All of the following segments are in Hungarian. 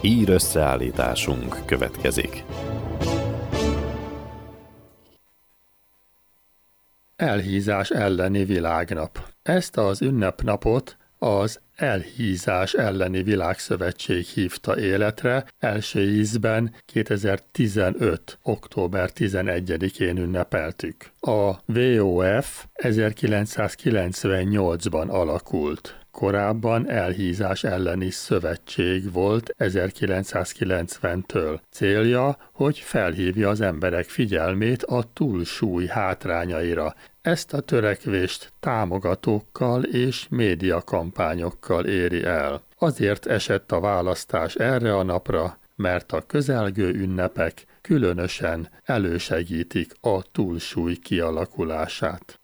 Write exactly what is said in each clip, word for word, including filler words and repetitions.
Hír összeállításunk következik. Elhízás elleni világnap. Ezt az ünnepnapot az Elhízás elleni világszövetség hívta életre, első ízben kétezer-tizenöt. október tizenegyedikén ünnepeltük. A dupla vé o ef ezerkilencszázkilencvennyolcban alakult. Korábban Elhízás elleni szövetség volt ezerkilencszázkilencventől. Célja, hogy felhívja az emberek figyelmét a túlsúly hátrányaira. Ezt a törekvést támogatókkal és médiakampányokkal éri el. Azért esett a választás erre a napra, mert a közelgő ünnepek különösen elősegítik a túlsúly kialakulását.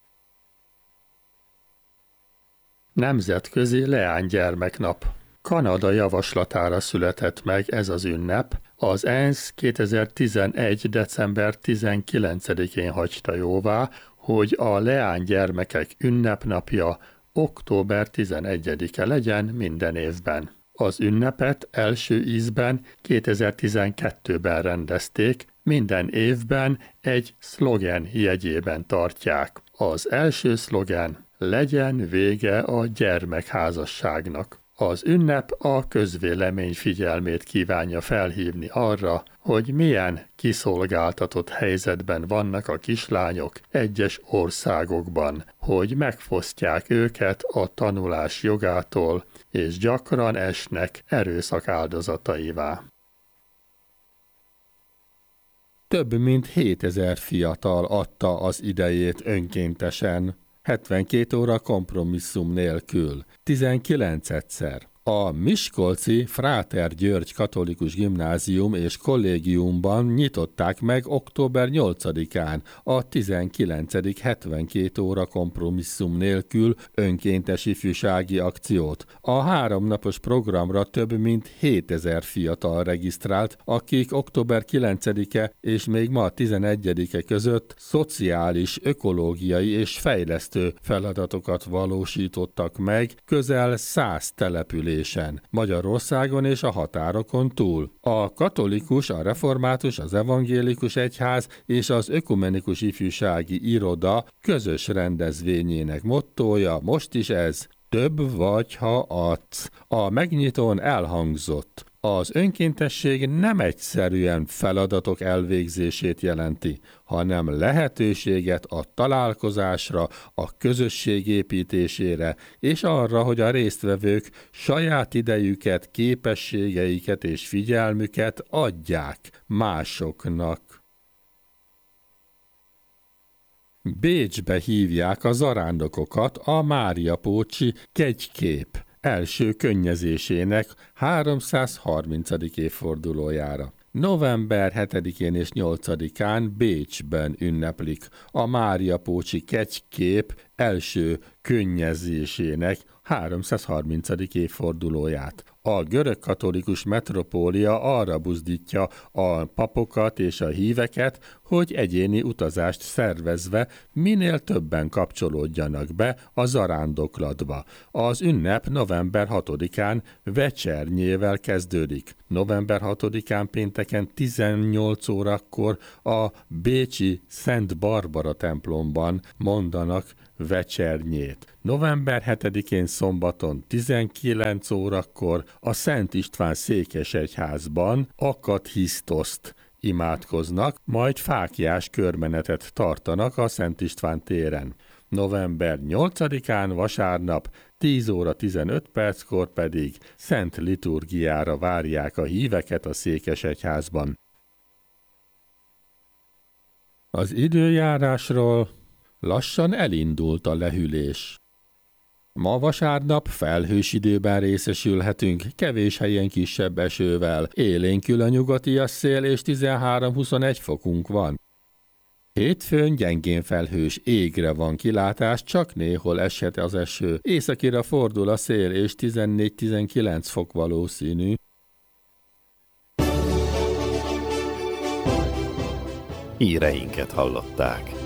Nemzetközi Leánygyermeknap. Kanada javaslatára született meg ez az ünnep, az ENSZ kétezer-tizenegy. december tizenkilencedikén hagyta jóvá, hogy a leánygyermekek ünnepnapja október tizenegyedike legyen minden évben. Az ünnepet első ízben kétezer-tizenkettőben rendezték, minden évben egy szlogen jegyében tartják. Az első szlogen: legyen vége a gyermekházasságnak. Az ünnep a közvélemény figyelmét kívánja felhívni arra, hogy milyen kiszolgáltatott helyzetben vannak a kislányok egyes országokban, hogy megfosztják őket a tanulás jogától, és gyakran esnek erőszak áldozataivá. Több mint hétezer fiatal adta az idejét önkéntesen, hetvenkét óra kompromisszum nélkül, tizenkilencedszer. A miskolci Fráter György Katolikus Gimnázium és Kollégiumban nyitották meg október nyolcadikán a tizenkilencedik hetvenkét óra kompromisszum nélkül önkéntes ifjúsági akciót. A háromnapos programra több mint hétezer fiatal regisztrált, akik október kilencedike és még ma tizenegyedike között szociális, ökológiai és fejlesztő feladatokat valósítottak meg közel száz településen, Magyarországon és a határokon túl. A katolikus, a református, az evangélikus egyház és az ökumenikus ifjúsági iroda közös rendezvényének mottója most is ez: több vagy, ha adsz. A megnyitón elhangzott: az önkéntesség nem egyszerűen feladatok elvégzését jelenti, hanem lehetőséget a találkozásra, a közösség építésére, és arra, hogy a résztvevők saját idejüket, képességeiket és figyelmüket adják másoknak. Bécsbe hívják a zarándokokat a Máriapócsi kegykép első könnyezésének háromszázharmincadik évfordulójára. november hetedikén és nyolcadikán Bécsben ünneplik a Máriapócsi kegykép első könnyezésének háromszázharmincadik évfordulóját. A görögkatolikus metropólia arra buzdítja a papokat és a híveket, hogy egyéni utazást szervezve minél többen kapcsolódjanak be a zarándoklatba. Az ünnep november hatodikán vecsernyével kezdődik. november hatodikán pénteken tizennyolc órakor a bécsi Szent Barbara templomban mondanak vecsernyét. november hetedikén szombaton tizenkilenc órakor a Szent István székesegyházban akathisztoszt imádkoznak, majd fáklyás körmenetet tartanak a Szent István téren. november nyolcadikán vasárnap tíz óra tizenöt perckor pedig szent liturgiára várják a híveket a székesegyházban. Az időjárásról: lassan elindult a lehűlés. Ma vasárnap felhős időben részesülhetünk, kevés helyen kisebb esővel, élénkül a nyugatias szél és tizenhárom-huszonegy fokunk van. Hétfőn gyengén felhős égre van kilátás, csak néhol eshet az eső, északira fordul a szél és tizennégy-tizenkilenc fok valószínű. Híreinket hallották.